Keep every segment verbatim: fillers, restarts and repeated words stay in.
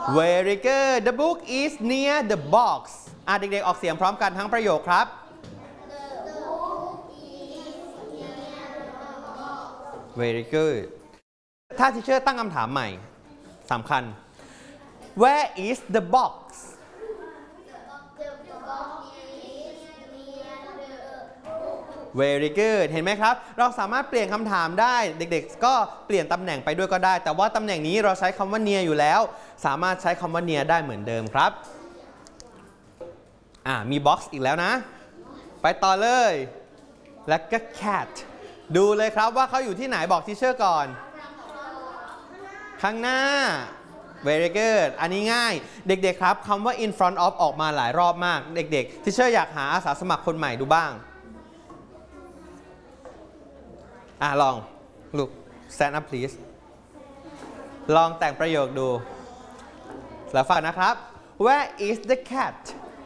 very good the book is near the box อ่ะเด็กๆออกเสียงพร้อมกันทั้งประโยคครับ very good ถ้าทีเชอร์ตั้งคำถามใหม่สำคัญ where is the box very good เห็นไหมครับเราสามารถเปลี่ยนคำถามได้เด็กๆก็เปลี่ยนตำแหน่งไปด้วยก็ได้แต่ว่าตำแหน่งนี้เราใช้คำว่า near อยู่แล้วสามารถใช้คำว่า near ได้เหมือนเดิมครับอ่ามี box อีกแล้วนะไปต่อเลยและก็ cat ดูเลยครับว่าเขาอยู่ที่ไหนบอกทีเชอร์ก่อนข้างหน้า very good อันนี้ง่ายเด็กๆครับคำว่า in front of ออกมาหลายรอบมากเด็กๆทีเชอร์อยากหาอาสาสมัครคนใหม่ดูบ้างอ่ะลองลูก stand up please ลองแต่งประโยคดูแล้วฟังนะครับ where is the cat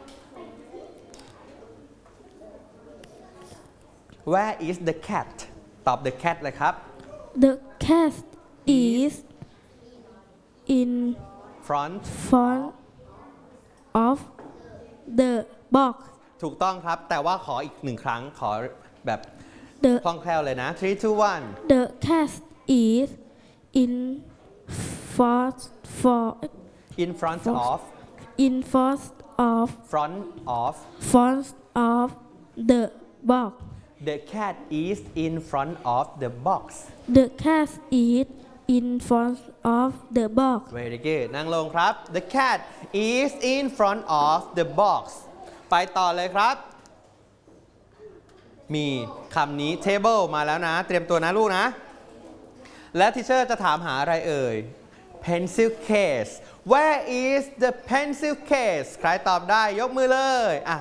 where is the cat ตอบ the cat เลยครับ the cat is in front front of the box ถูกต้องครับแต่ว่าขออีกหนึ่งครั้งขอแบบ the คล่องแคล่วเลยนะ three two one the cat is in front for in front of in front of front of front of the box the cat is in front of the box the cat is in front of the box very good นั่งลงครับ the cat is in front of the box ไปต่อเลยครับมีคำนี้ table มาแล้วนะเตรียมตัวนะลูกนะและทีเชอร์จะถามหาอะไรเอ่ย pencil case where is the pencil case ใครตอบได้ยกมือเลยอ่ะ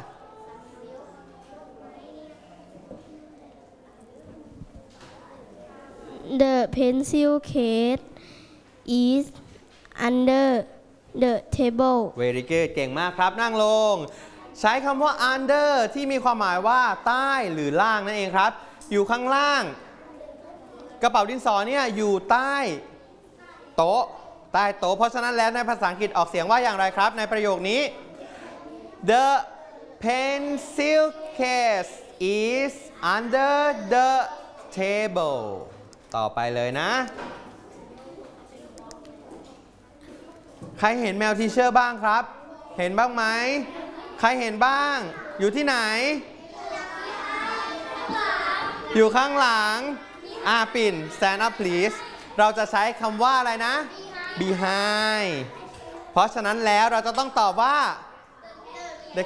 The pencil case is under the table very good เก่งมากครับนั่งลงใช้คำว่า under ที่มีความหมายว่าใต้หรือล่างนั่นเองครับอยู่ข้างล่างกระเป๋าดินสอเนี่ยอยู่ใต้โต๊ะใต้โต๊ะเพราะฉะนั้นแล้วในภาษาอังกฤษออกเสียงว่าอย่างไรครับในประโยคนี้ The pencil case is under the table ต่อไปเลยนะใครเห็นแมวทีเชอร์บ้างครับเห็นบ้างไหมใครเห็นบ้างอยู่ที่ไหนอยู่ข้างหลังอ่าปิ่น stand up please เราจะใช้คำว่าอะไรนะ behind เพราะฉะนั้นแล้วเราจะต้องตอบว่า The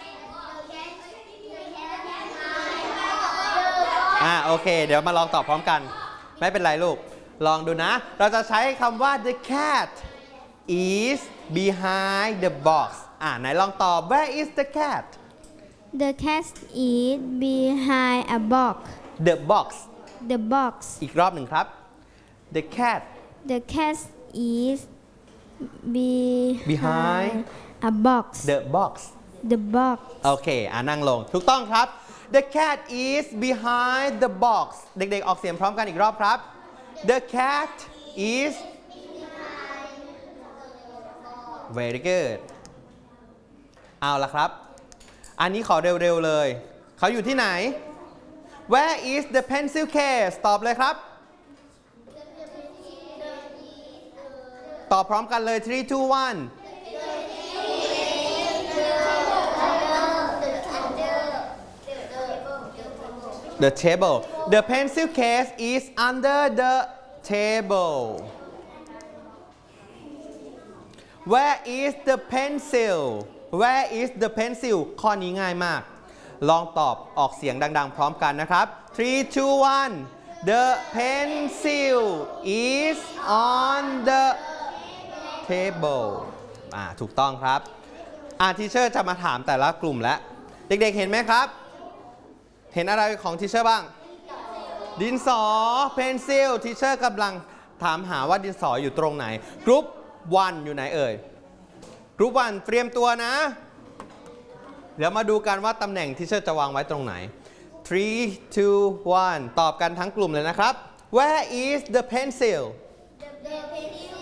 อ่าโอเคเดี๋ยวมาลองตอบพร้อมกันไม่เป็นไรลูกลองดูนะเราจะใช้คำว่า the cat is behind the box อ่าไหนลองตอบ where is the cat The cat is behind a box the box the box อีกรอบหนึ่งครับ the cat The cat is behind, behind a box the box the box โอเคอ่านั่งลงถูกต้องครับ the cat is behind the box เด็กๆออกเสียงพร้อมกันอีกรอบครับ the cat is very good เอาละครับอันนี้ขอเร็วๆเลยเขาอยู่ที่ไหน where is the pencil case ตอบเลยครับตอบพร้อมกันเลย three two one the table the pencil case is under the table where is the pencil where is the pencil ข้อนี้ง่ายมากลองตอบออกเสียงดังๆพร้อมกันนะครับ three two one the pencil is on the table อ่าถูกต้องครับอ่าทีเชอร์จะมาถามแต่ละกลุ่มแล้วเด็กๆเห็นไหมครับเห็นอะไรของทีเชอร์บ้างดินสอ pencil ทีเชอร์กำลังถามหาว่าดินสออยู่ตรงไหนกรุ๊ปวันอยู่ไหนเอ่ยกรุ๊ปวันเตรียมตัวนะเดี๋ยวมาดูกันว่าตำแหน่งที่เชอร์จะวางไว้ตรงไหน three two one ตอบกันทั้งกลุ่มเลยนะครับ Where is the pencil The pencil